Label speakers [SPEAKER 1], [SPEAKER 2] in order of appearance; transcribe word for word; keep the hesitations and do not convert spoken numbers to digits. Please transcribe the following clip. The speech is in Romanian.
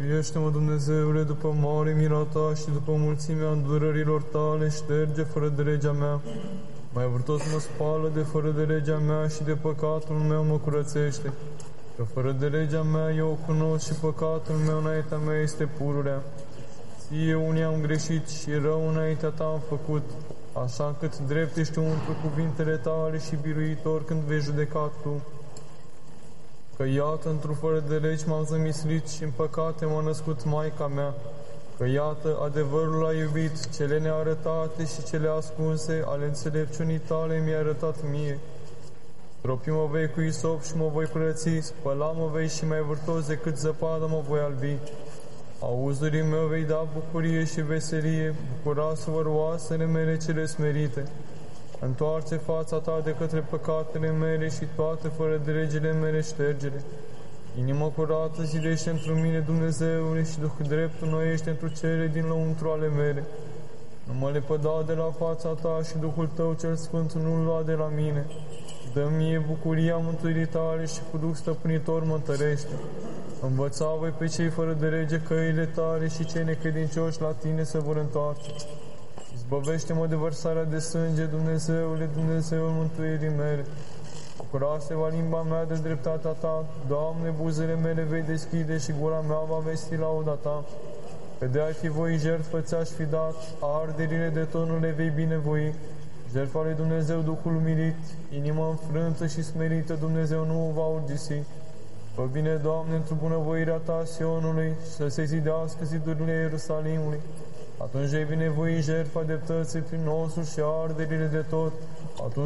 [SPEAKER 1] Miluiește-mă, Dumnezeule, după mare mila ta și după mulțimea îndurărilor tale, șterge fără de legea mea. Mai vârtos mă spală de fără de legea mea și de păcatul meu mă curățește. Că fără de legea mea eu o cunosc și păcatul meu înaintea mea este pururea. Ție unii am greșit și rău înaintea ta am făcut, așa încât drept ești umplu cuvintele tale și biruitor când vei judeca tu. Că iată, într-un fără de legi m-am zămislit și în păcate m-a născut Maica mea. Că iată, adevărul a iubit, cele nearătate și cele ascunse ale înțelepciunii tale mi-a arătat mie. Stropi mă vei cu isop și mă voi curăți, spăla mă vei și mai vârtos decât zăpadă mă voi albi. Auzurii meu vei da bucurie și veselie, bucura să vor oasele mele cele smerite. Întoarce fața ta de către păcatele mele și toate fără de legile mele ștergere. Inima curată zidește într mine, Dumnezeule, și Duh drept înnoiește întru cele din lăuntru ale mele. Nu mă lepăda de la fața ta și Duhul tău cel sfânt nu-l lua de la mine. Dă mie bucuria mântuirii tale și cu Duh stăpânitor mă întărește. Învăța voi pe cei fără de lege căile tale și cei necredincioși la tine se vor întoarce. Izbăvește-mă de vărsarea de sânge, Dumnezeule, Dumnezeul mântuirii mele. Bucura-se-va limba mea de dreptatea ta, Doamne, buzele mele vei deschide și gura mea va vesti lauda ta. Pe de-ai fi voi jertfă ți-aș fi dat, arderile de tot nu le vei binevoi. Jertfa lui Dumnezeu Duhul umilit, inima înfrântă și smerită, Dumnezeu nu o va urgisi. Fă bine, Doamne, într-o bunăvoirea ta Sionului, să se zidească zidurile Ierusalimului. Atunci vei binevoi jertfa dreptății prin osul și arderile de tot. Atunci